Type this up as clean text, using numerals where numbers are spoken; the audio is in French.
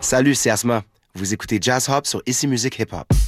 Salut, c'est Asma. Vous écoutez Jazz Hop sur Ici Musique Hip Hop.